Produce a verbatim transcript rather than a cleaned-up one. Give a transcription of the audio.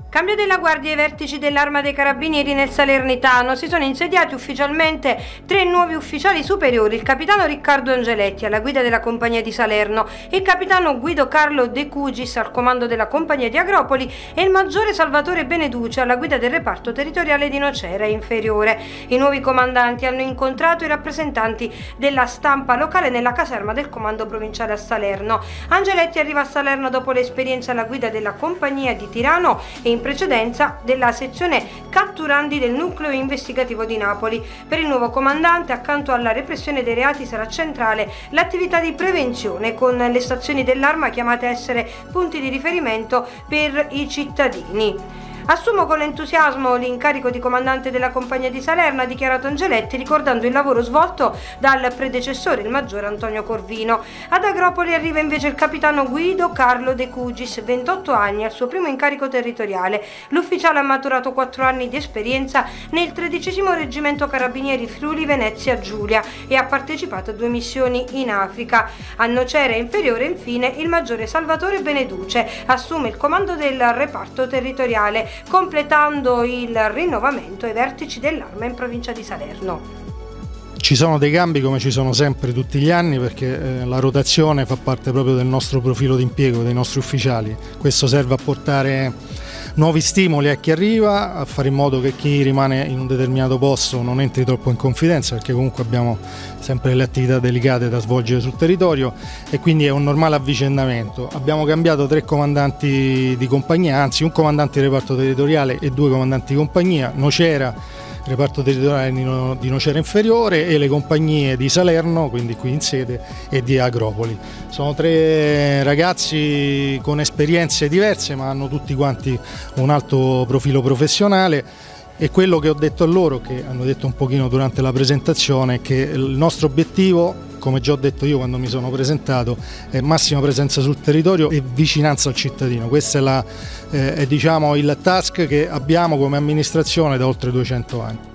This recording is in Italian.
Cambio della guardia ai vertici dell'Arma dei Carabinieri nel Salernitano. Si sono insediati ufficialmente tre nuovi ufficiali superiori: il capitano Riccardo Angeletti alla guida della compagnia di Salerno, il capitano Guido Carlo De Cugis al comando della compagnia di Agropoli e il maggiore Salvatore Beneduce alla guida del reparto territoriale di Nocera Inferiore. I nuovi comandanti hanno incontrato i rappresentanti della stampa locale nella caserma del comando provinciale a Salerno. Angeletti arriva a Salerno dopo l'esperienza alla guida della compagnia di Tirano e in precedenza della sezione catturandi del nucleo investigativo di Napoli. Per il nuovo comandante, accanto alla repressione dei reati, sarà centrale l'attività di prevenzione, con le stazioni dell'Arma chiamate a essere punti di riferimento per i cittadini. Assumo con entusiasmo l'incarico di comandante della compagnia di Salerno, ha dichiarato Angeletti, ricordando il lavoro svolto dal predecessore, il maggiore Antonio Corvino. Ad Agropoli arriva invece il capitano Guido Carlo De Cugis, ventotto anni, al suo primo incarico territoriale. L'ufficiale ha maturato quattro anni di esperienza nel tredicesimo Reggimento Carabinieri Friuli Venezia Giulia e ha partecipato a due missioni in Africa. A Nocera Inferiore, infine, il maggiore Salvatore Beneduce assume il comando del reparto territoriale, completando il rinnovamento ai vertici dell'Arma in provincia di Salerno. Ci sono dei cambi come ci sono sempre tutti gli anni, perché eh, la rotazione fa parte proprio del nostro profilo di impiego, dei nostri ufficiali. Questo serve a portare nuovi stimoli a chi arriva, a fare in modo che chi rimane in un determinato posto non entri troppo in confidenza, perché comunque abbiamo sempre le attività delicate da svolgere sul territorio e quindi è un normale avvicendamento. Abbiamo cambiato tre comandanti di compagnia, anzi un comandante di reparto territoriale e due comandanti di compagnia: Nocera, reparto territoriale di Nocera Inferiore, e le compagnie di Salerno, quindi qui in sede, e di Agropoli. Sono tre ragazzi con esperienze diverse, ma hanno tutti quanti un alto profilo professionale, e quello che ho detto a loro, che hanno detto un pochino durante la presentazione, è che il nostro obiettivo, come già ho detto io quando mi sono presentato, è massima presenza sul territorio e vicinanza al cittadino. Questo è, la, eh, è diciamo, il task che abbiamo come amministrazione da oltre duecento anni.